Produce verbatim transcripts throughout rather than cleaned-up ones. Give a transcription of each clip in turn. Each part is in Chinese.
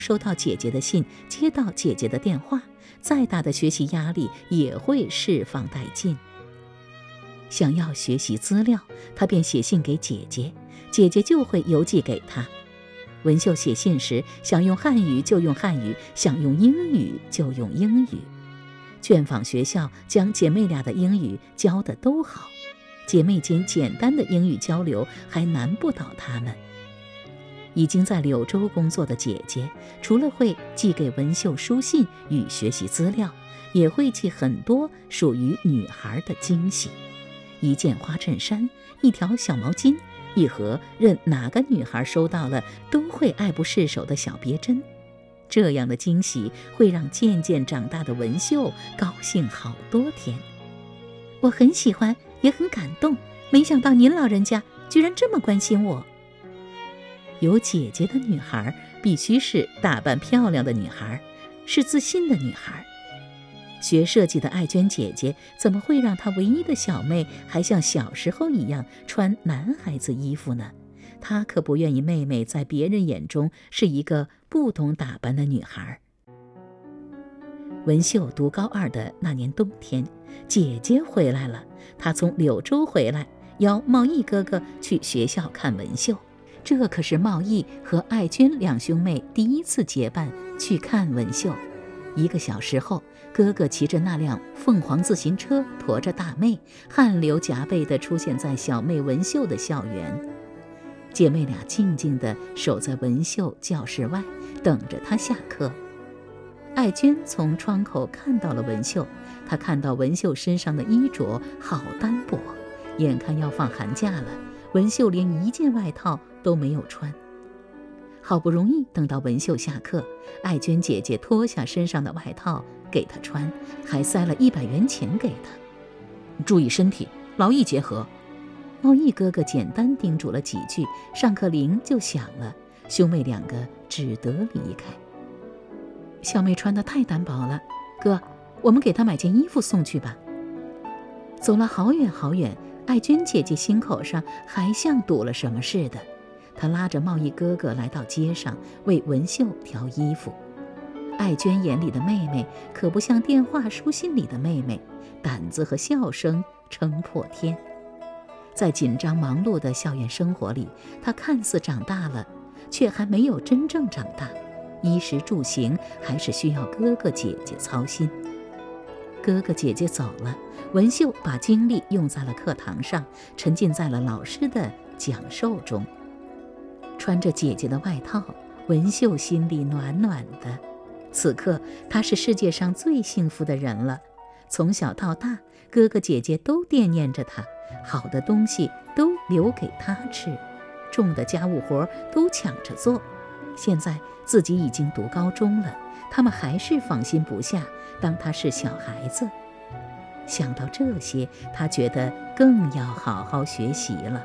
收到姐姐的信，接到姐姐的电话，再大的学习压力也会释放殆尽。想要学习资料，他便写信给姐姐，姐姐就会邮寄给他。文秀写信时，想用汉语就用汉语，想用英语就用英语。眷访学校，将姐妹俩的英语教得都好，姐妹间简单的英语交流还难不倒她们。已经在柳州工作的姐姐，除了会寄给文秀书信与学习资料，也会寄很多属于女孩的惊喜：一件花衬衫，一条小毛巾，一盒任哪个女孩收到了都会爱不释手的小别针。这样的惊喜会让渐渐长大的文秀高兴好多天。我很喜欢，也很感动，没想到您老人家居然这么关心我。有姐姐的女孩必须是打扮漂亮的女孩，是自信的女孩。学设计的爱娟姐姐怎么会让她唯一的小妹还像小时候一样穿男孩子衣服呢？她可不愿意妹妹在别人眼中是一个不懂打扮的女孩。文秀读高二的那年冬天，姐姐回来了，她从柳州回来，邀茂义哥哥去学校看文秀。这可是茂义和爱娟两兄妹第一次结伴去看文秀。一个小时后，哥哥骑着那辆凤凰自行车，驮着大妹，汗流浃背地出现在小妹文秀的校园。姐妹俩静静地守在文秀教室外，等着她下课。爱娟从窗口看到了文秀，她看到文秀身上的衣着好单薄，眼看要放寒假了，文秀连一件外套都没有穿。好不容易等到文秀下课，爱娟姐姐脱下身上的外套给她穿，还塞了一百元钱给她。注意身体，劳逸结合。茂义哥哥简单叮嘱了几句，上课铃就响了，兄妹两个只得离开。小妹穿得太单薄了，哥，我们给她买件衣服送去吧。走了好远好远，爱娟姐姐心口上还像堵了什么似的。她拉着茂义哥哥来到街上，为文秀挑衣服。爱娟眼里的妹妹可不像电话书信里的妹妹，胆子和笑声撑破天。在紧张忙碌的校园生活里，她看似长大了，却还没有真正长大，衣食住行还是需要哥哥姐姐操心。哥哥姐姐走了，文秀把精力用在了课堂上，沉浸在了老师的讲授中。穿着姐姐的外套，文秀心里暖暖的。此刻她是世界上最幸福的人了。从小到大，哥哥姐姐都惦念着她，好的东西都留给她吃，重的家务活都抢着做。现在自己已经读高中了，他们还是放心不下，当她是小孩子。想到这些，她觉得更要好好学习了。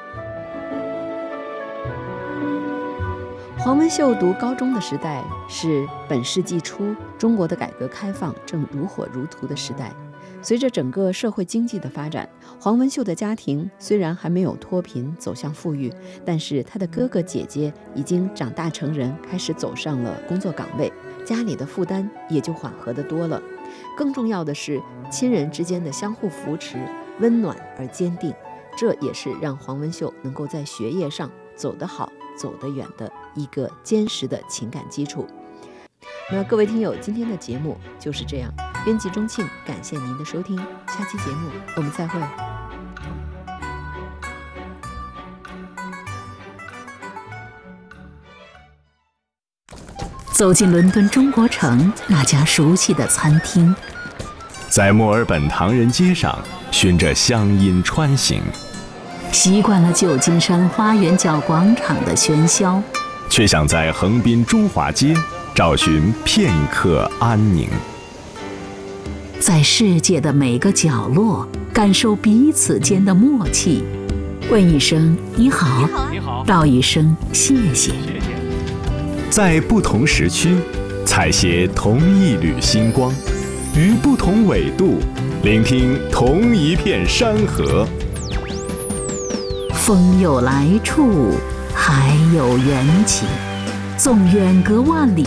黄文秀读高中的时代是本世纪初中国的改革开放正如火如荼的时代。随着整个社会经济的发展，黄文秀的家庭虽然还没有脱贫走向富裕，但是他的哥哥姐姐已经长大成人，开始走上了工作岗位，家里的负担也就缓和得多了。更重要的是，亲人之间的相互扶持，温暖而坚定，这也是让黄文秀能够在学业上走得好走得远的一个坚实的情感基础。那各位听友，今天的节目就是这样，编辑钟庆，感谢您的收听，下期节目我们再会。 走进伦敦中国城那家熟悉的餐厅， 在墨尔本唐人街上循着乡音穿行， 习惯了旧金山花园角广场的喧嚣， 却想在横滨中华街找寻片刻安宁。 在世界的每个角落感受彼此间的默契，问一声你好， 你好， 道一声谢谢。 在不同时区采撷同一缕星光，于不同纬度聆听同一片山河。 风有来处，海有缘起，纵远隔万里，